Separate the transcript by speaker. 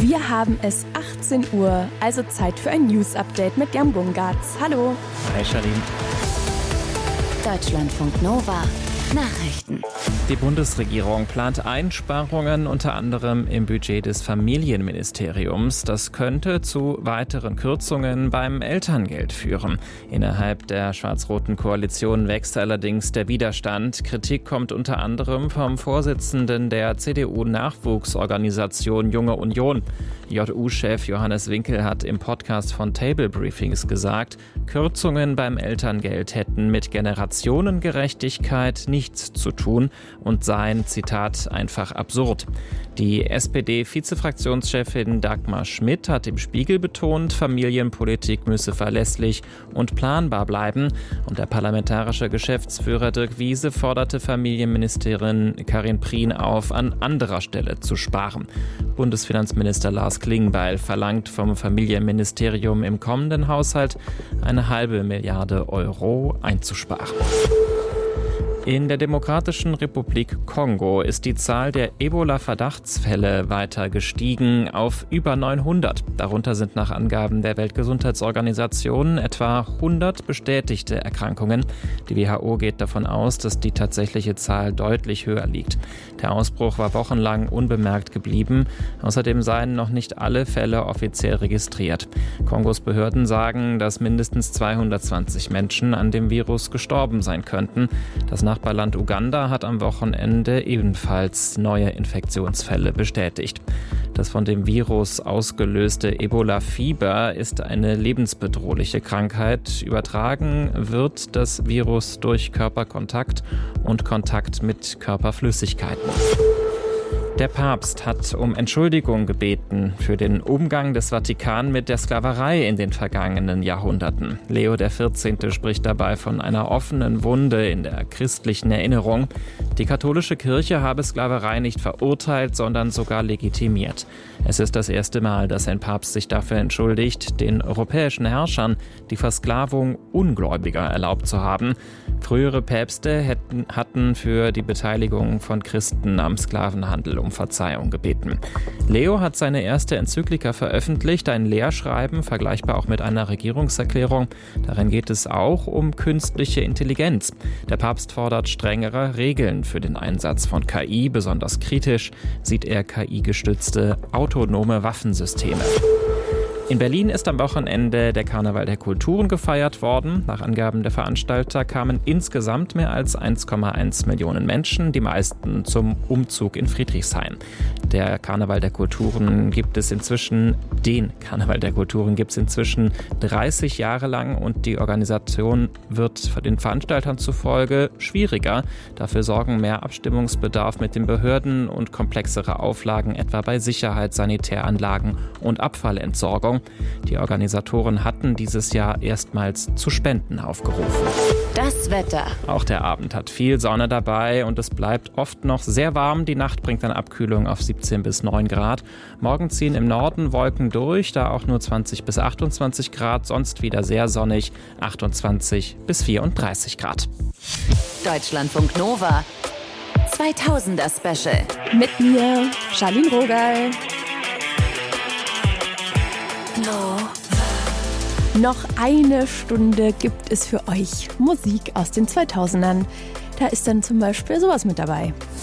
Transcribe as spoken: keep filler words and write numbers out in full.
Speaker 1: Wir haben es achtzehn Uhr, also Zeit für ein News-Update mit Jan Bungartz. Hallo.
Speaker 2: Hi, Charlene.
Speaker 3: Deutschlandfunk Nova. Nachrichten.
Speaker 2: Die Bundesregierung plant Einsparungen unter anderem im Budget des Familienministeriums. Das könnte zu weiteren Kürzungen beim Elterngeld führen. Innerhalb der schwarz-roten Koalition wächst allerdings der Widerstand. Kritik kommt unter anderem vom Vorsitzenden der C D U-Nachwuchsorganisation Junge Union. J U-Chef Johannes Winkel hat im Podcast von Table Briefings gesagt, Kürzungen beim Elterngeld hätten mit Generationengerechtigkeit nichts zu tun und seien, Zitat, einfach absurd. Die S P D-Vizefraktionschefin Dagmar Schmidt hat im Spiegel betont, Familienpolitik müsse verlässlich und planbar bleiben. Und der parlamentarische Geschäftsführer Dirk Wiese forderte Familienministerin Karin Prien auf, an anderer Stelle zu sparen. Bundesfinanzminister Lars Klingbeil verlangt vom Familienministerium im kommenden Haushalt eine halbe Milliarde Euro einzusparen. In der Demokratischen Republik Kongo ist die Zahl der Ebola-Verdachtsfälle weiter gestiegen auf über neunhundert. Darunter sind nach Angaben der Weltgesundheitsorganisation etwa hundert bestätigte Erkrankungen. Die W H O geht davon aus, dass die tatsächliche Zahl deutlich höher liegt. Der Ausbruch war wochenlang unbemerkt geblieben. Außerdem seien noch nicht alle Fälle offiziell registriert. Kongos Behörden sagen, dass mindestens zweihundertzwanzig Menschen an dem Virus gestorben sein könnten. Das Nachbarland Uganda hat am Wochenende ebenfalls neue Infektionsfälle bestätigt. Das von dem Virus ausgelöste Ebola-Fieber ist eine lebensbedrohliche Krankheit. Übertragen wird das Virus durch Körperkontakt und Kontakt mit Körperflüssigkeiten. Der Papst hat um Entschuldigung gebeten für den Umgang des Vatikan mit der Sklaverei in den vergangenen Jahrhunderten. Leo der vierzehnte spricht dabei von einer offenen Wunde in der christlichen Erinnerung. Die katholische Kirche habe Sklaverei nicht verurteilt, sondern sogar legitimiert. Es ist das erste Mal, dass ein Papst sich dafür entschuldigt, den europäischen Herrschern die Versklavung Ungläubiger erlaubt zu haben. Frühere Päpste hätten, hatten für die Beteiligung von Christen am Sklavenhandel um Verzeihung gebeten. Leo hat seine erste Enzyklika veröffentlicht, ein Lehrschreiben, vergleichbar auch mit einer Regierungserklärung. Darin geht es auch um künstliche Intelligenz. Der Papst fordert strengere Regeln für den Einsatz von K I. Besonders kritisch sieht er K I-gestützte autonome Waffensysteme. In Berlin ist am Wochenende der Karneval der Kulturen gefeiert worden. Nach Angaben der Veranstalter kamen insgesamt mehr als eins Komma eins Millionen Menschen, die meisten zum Umzug in Friedrichshain. Der Karneval der Kulturen gibt es inzwischen, den Karneval der Kulturen gibt es inzwischen dreißig Jahre lang und die Organisation wird von den Veranstaltern zufolge schwieriger. Dafür sorgen mehr Abstimmungsbedarf mit den Behörden und komplexere Auflagen, etwa bei Sicherheit, Sanitäranlagen und Abfallentsorgung. Die Organisatoren hatten dieses Jahr erstmals zu Spenden aufgerufen.
Speaker 3: Das Wetter.
Speaker 2: Auch der Abend hat viel Sonne dabei und es bleibt oft noch sehr warm. Die Nacht bringt eine Abkühlung auf siebzehn bis neun Grad. Morgen ziehen im Norden Wolken durch, da auch nur zwanzig bis achtundzwanzig Grad. Sonst wieder sehr sonnig, achtundzwanzig bis vierunddreißig Grad.
Speaker 3: Deutschlandfunk Nova. zweitausender Special.
Speaker 1: Mit mir, Charlene Rogal.
Speaker 3: No.
Speaker 1: Noch eine Stunde gibt es für euch Musik aus den zweitausendern. Da ist dann zum Beispiel sowas mit dabei.